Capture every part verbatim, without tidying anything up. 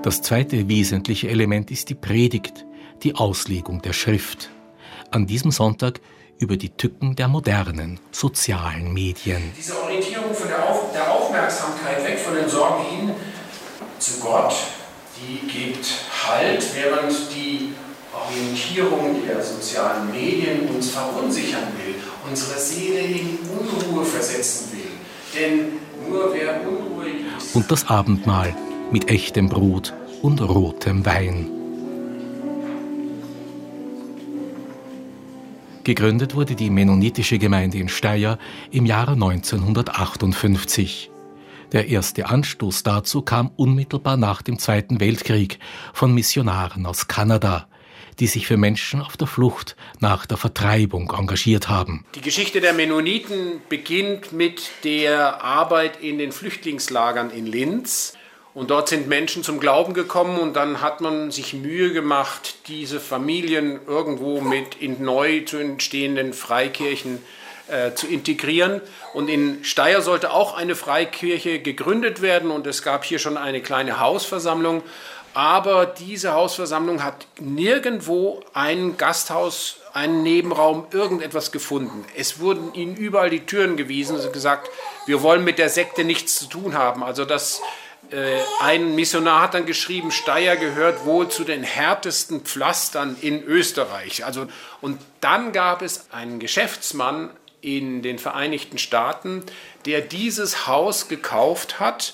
Das zweite wesentliche Element ist die Predigt, die Auslegung der Schrift. An diesem Sonntag über die Tücken der modernen sozialen Medien. Diese Orientierung von der, Auf- der Aufmerksamkeit weg von den Sorgen hin zu Gott, die gibt Halt, während die Orientierung der sozialen Medien uns verunsichern will, unsere Seele in Unruhe versetzen will. Denn nur wer unruhig ist... Und das Abendmahl mit echtem Brot und rotem Wein. Gegründet wurde die mennonitische Gemeinde in Steyr im Jahre neunzehnhundertachtundfünfzig. Der erste Anstoß dazu kam unmittelbar nach dem Zweiten Weltkrieg von Missionaren aus Kanada, die sich für Menschen auf der Flucht nach der Vertreibung engagiert haben. Die Geschichte der Mennoniten beginnt mit der Arbeit in den Flüchtlingslagern in Linz. Und dort sind Menschen zum Glauben gekommen und dann hat man sich Mühe gemacht, diese Familien irgendwo mit in neu zu entstehenden Freikirchen äh, zu integrieren. Und in Steyr sollte auch eine Freikirche gegründet werden und es gab hier schon eine kleine Hausversammlung. Aber diese Hausversammlung hat nirgendwo ein Gasthaus, einen Nebenraum, irgendetwas gefunden. Es wurden ihnen überall die Türen gewiesen und gesagt, wir wollen mit der Sekte nichts zu tun haben. Also das... Ein Missionar hat dann geschrieben, Steyr gehört wohl zu den härtesten Pflastern in Österreich. Also, und dann gab es einen Geschäftsmann in den Vereinigten Staaten, der dieses Haus gekauft hat,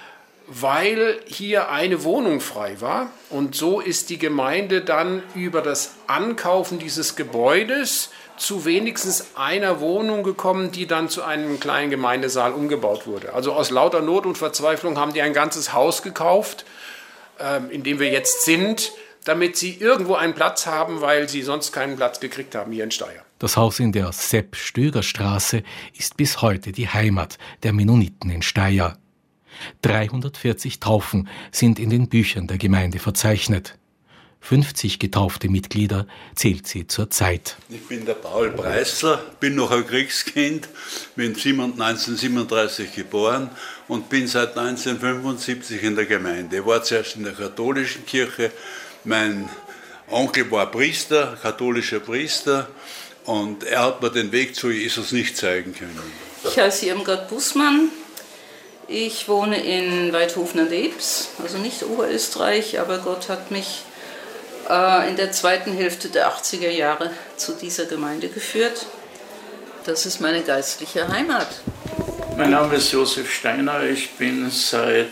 weil hier eine Wohnung frei war. Und so ist die Gemeinde dann über das Ankaufen dieses Gebäudes zu wenigstens einer Wohnung gekommen, die dann zu einem kleinen Gemeindesaal umgebaut wurde. Also aus lauter Not und Verzweiflung haben die ein ganzes Haus gekauft, äh, in dem wir jetzt sind, damit sie irgendwo einen Platz haben, weil sie sonst keinen Platz gekriegt haben hier in Steyr. Das Haus in der Sepp-Stöger-Straße ist bis heute die Heimat der Mennoniten in Steyr. dreihundertvierzig Taufen sind in den Büchern der Gemeinde verzeichnet. fünfzig getaufte Mitglieder zählt sie zur Zeit. Ich bin der Paul Preisler, bin noch ein Kriegskind, bin neunzehnhundertsiebenunddreißig geboren und bin seit neunzehnhundertfünfundsiebzig in der Gemeinde. Ich war zuerst in der katholischen Kirche, mein Onkel war Priester, katholischer Priester, und er hat mir den Weg zu Jesus nicht zeigen können. Ich heiße Irmgard Bußmann. Ich wohne in Weidhofen an der Ybbs, also nicht Oberösterreich, aber Gott hat mich in der zweiten Hälfte der achtziger Jahre zu dieser Gemeinde geführt. Das ist meine geistliche Heimat. Mein Name ist Josef Steiner, ich bin seit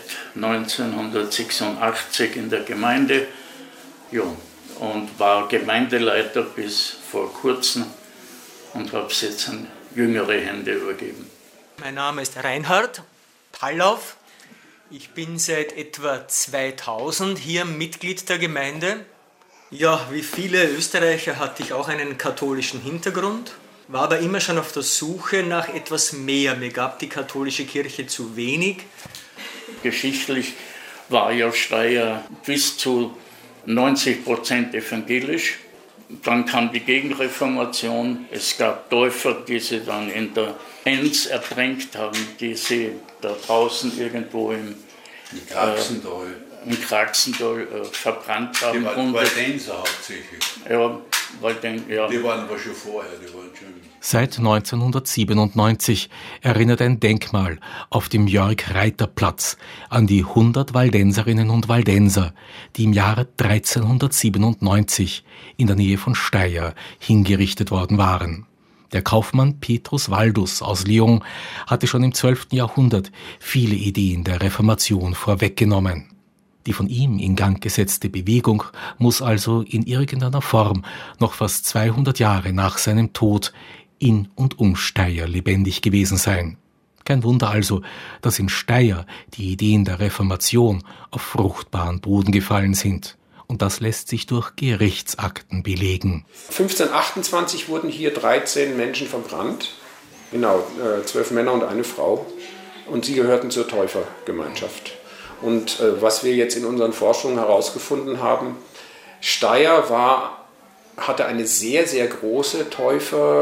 neunzehnhundertsechsundachtzig in der Gemeinde, ja, und war Gemeindeleiter bis vor kurzem und habe es jetzt an jüngere Hände übergeben. Mein Name ist Reinhard Pallauf. Ich bin seit etwa zweitausend hier Mitglied der Gemeinde. Ja, wie viele Österreicher hatte ich auch einen katholischen Hintergrund, war aber immer schon auf der Suche nach etwas mehr. Mir gab die katholische Kirche zu wenig. Geschichtlich war ja Steyr bis zu neunzig Prozent evangelisch. Dann kam die Gegenreformation. Es gab Täufer, die sie dann in der Enz ertränkt haben, die sie da draußen irgendwo im Kraxental. Äh, im Kraxental äh, verbrannt haben. Die waren Waldenser hauptsächlich. Ja, Walden, ja. Die waren aber schon vorher, die waren schon... Seit neunzehnhundertsiebenundneunzig erinnert ein Denkmal auf dem Jörg-Reiter-Platz an die hundert Waldenserinnen und Waldenser, die im Jahre dreizehnhundertsiebenundneunzig in der Nähe von Steyr hingerichtet worden waren. Der Kaufmann Petrus Waldus aus Lyon hatte schon im zwölften Jahrhundert viele Ideen der Reformation vorweggenommen. Die von ihm in Gang gesetzte Bewegung muss also in irgendeiner Form noch fast zweihundert Jahre nach seinem Tod in und um Steyr lebendig gewesen sein. Kein Wunder also, dass in Steyr die Ideen der Reformation auf fruchtbaren Boden gefallen sind. Und das lässt sich durch Gerichtsakten belegen. fünfzehnhundertachtundzwanzig wurden hier dreizehn Menschen verbrannt. Genau, zwölf Männer und eine Frau. Und sie gehörten zur Täufergemeinschaft. Und äh, was wir jetzt in unseren Forschungen herausgefunden haben, Steyr war, hatte eine sehr, sehr große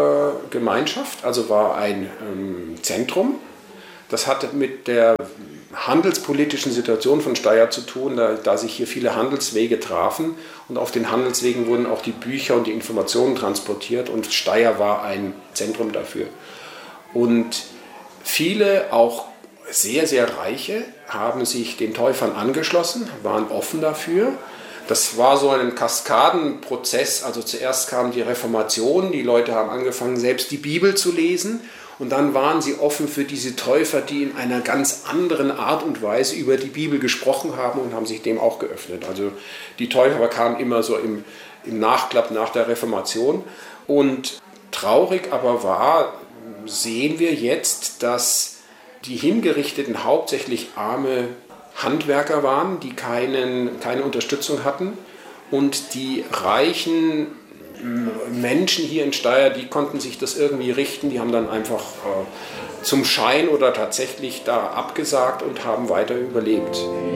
Täufergemeinschaft, also war ein ähm, Zentrum. Das hatte mit der handelspolitischen Situation von Steyr zu tun, da, da sich hier viele Handelswege trafen und auf den Handelswegen wurden auch die Bücher und die Informationen transportiert und Steyr war ein Zentrum dafür. Und viele, auch sehr, sehr Reiche, haben sich den Täufern angeschlossen, waren offen dafür. Das war so ein Kaskadenprozess, also zuerst kam die Reformation, die Leute haben angefangen, selbst die Bibel zu lesen. Und dann waren sie offen für diese Täufer, die in einer ganz anderen Art und Weise über die Bibel gesprochen haben und haben sich dem auch geöffnet. Also die Täufer kamen immer so im, im Nachklapp nach der Reformation. Und traurig aber war, sehen wir jetzt, dass die Hingerichteten hauptsächlich arme Handwerker waren, die keinen, keine Unterstützung hatten. Und die reichen Menschen hier in Steyr, die konnten sich das irgendwie richten, die haben dann einfach äh, zum Schein oder tatsächlich da abgesagt und haben weiter überlebt.